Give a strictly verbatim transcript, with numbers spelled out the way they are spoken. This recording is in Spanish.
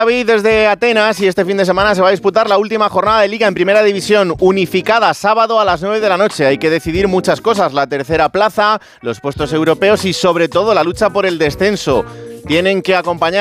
David desde Atenas, y este fin de semana se va a disputar la última jornada de Liga en Primera División, unificada sábado a las nueve de la noche. Hay que decidir muchas cosas, la tercera plaza, los puestos europeos y sobre todo la lucha por el descenso. Tienen que acompañar